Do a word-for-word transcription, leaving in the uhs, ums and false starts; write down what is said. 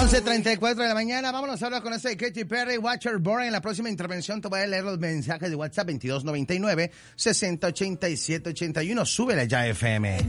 once treinta y cuatro de la mañana. Vámonos ahora con este de Katy Perry, Watcher Born. En la próxima intervención te voy a leer los mensajes de WhatsApp veintidós noventa y nueve, sesenta ochenta y siete ochenta y uno. Súbele ya, F M.